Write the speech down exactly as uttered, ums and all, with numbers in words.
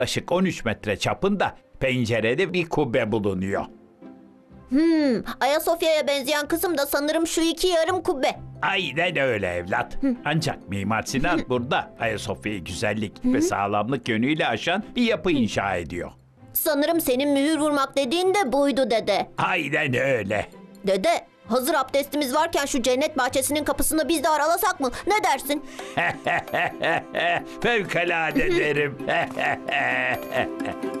Yaklaşık on üç metre çapında pencerede bir kubbe bulunuyor. Hmm, Ayasofya'ya benzeyen kısım da sanırım şu iki yarım kubbe. Aynen öyle evlat. Ancak Mimar Sinan burada Ayasofya'yı güzellik ve sağlamlık yönüyle aşan bir yapı inşa ediyor. Sanırım senin mühür vurmak dediğin de buydu dede. Aynen öyle. Dede, hazır abdestimiz varken şu cennet bahçesinin kapısını biz de aralasak mı? Ne dersin? Fevkalade derim.